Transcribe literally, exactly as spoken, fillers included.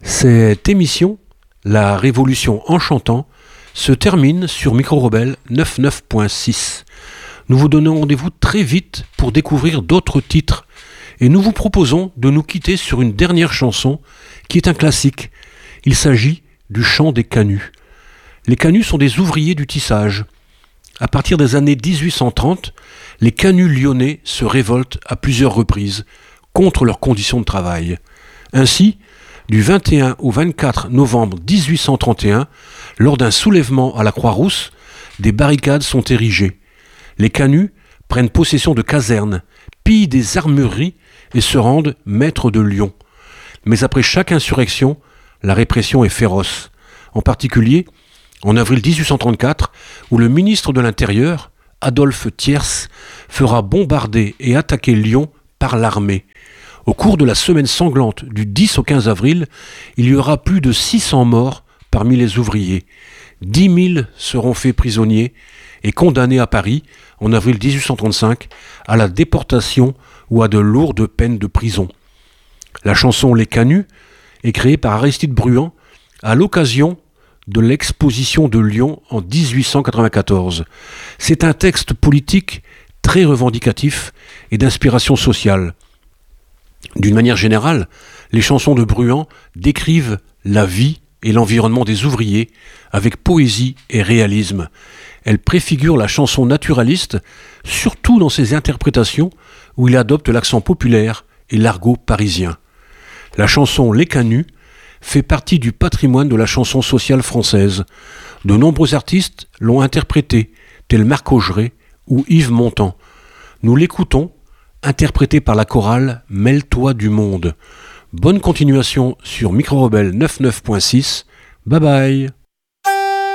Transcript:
Cette émission, La Révolution en chantant, se termine sur Micro Rebelle quatre-vingt-neuf point six. Nous vous donnons rendez-vous très vite pour découvrir d'autres titres et nous vous proposons de nous quitter sur une dernière chanson qui est un classique. Il s'agit du chant des canuts. Les canuts sont des ouvriers du tissage. À partir des années dix-huit cent trente, les canuts lyonnais se révoltent à plusieurs reprises contre leurs conditions de travail. Ainsi, du vingt et un au vingt-quatre novembre dix-huit cent trente et un, lors d'un soulèvement à la Croix-Rousse, des barricades sont érigées. Les canuts prennent possession de casernes, pillent des armureries et se rendent maîtres de Lyon. Mais après chaque insurrection, la répression est féroce. En particulier, en avril dix-huit cent trente-quatre, où le ministre de l'Intérieur, Adolphe Thiers, fera bombarder et attaquer Lyon par l'armée. Au cours de la semaine sanglante du dix au quinze avril, il y aura plus de six cents morts parmi les ouvriers. dix mille seront faits prisonniers et condamnés à Paris, en avril dix-huit cent trente-cinq, à la déportation ou à de lourdes peines de prison. La chanson Les Canuts est créée par Aristide Bruant à l'occasion de l'exposition de Lyon en dix-huit cent quatre-vingt-quatorze. C'est un texte politique très revendicatif et d'inspiration sociale. D'une manière générale, les chansons de Bruant décrivent la vie et l'environnement des ouvriers avec poésie et réalisme. Elles préfigurent la chanson naturaliste, surtout dans ses interprétations où il adopte l'accent populaire et l'argot parisien. La chanson Les Canuts fait partie du patrimoine de la chanson sociale française. De nombreux artistes l'ont interprétée, tels Marc Augeret ou Yves Montand. Nous l'écoutons, interprété par la chorale Mêle-toi du monde. Bonne continuation sur Micro Rebelle quatre-vingt-neuf point six. Bye bye.